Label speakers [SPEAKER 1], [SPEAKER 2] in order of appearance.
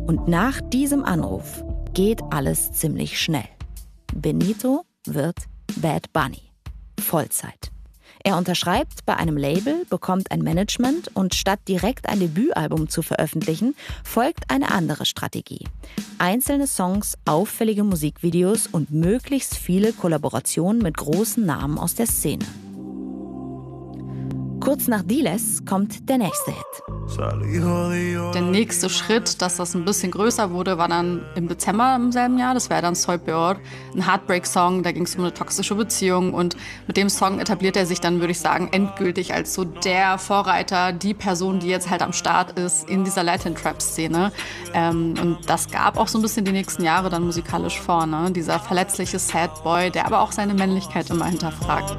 [SPEAKER 1] Und nach diesem Anruf geht alles ziemlich schnell. Benito wird Bad Bunny. Vollzeit. Er unterschreibt bei einem Label, bekommt ein Management und statt direkt ein Debütalbum zu veröffentlichen, folgt eine andere Strategie. Einzelne Songs, auffällige Musikvideos und möglichst viele Kollaborationen mit großen Namen aus der Szene. Kurz nach Diles kommt der nächste Hit.
[SPEAKER 2] Der nächste Schritt, dass das ein bisschen größer wurde, war dann im Dezember im selben Jahr. Das wäre dann Soy Peor, ein Heartbreak-Song. Da ging es um eine toxische Beziehung. Und mit dem Song etabliert er sich dann, würde ich sagen, endgültig als so der Vorreiter, die Person, die jetzt halt am Start ist in dieser Latin-Trap-Szene. Und das gab auch so ein bisschen die nächsten Jahre dann musikalisch vor. Ne? Dieser verletzliche Sad Boy, der aber auch seine Männlichkeit immer hinterfragt.